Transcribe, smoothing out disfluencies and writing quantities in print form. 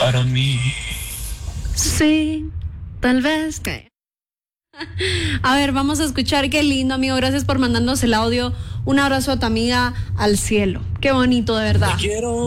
para mí. Sí, tal vez que... A ver, vamos a escuchar. Qué lindo, amigo. Gracias por mandarnos el audio. Un abrazo a tu amiga al cielo. Qué bonito, de verdad. Te quiero.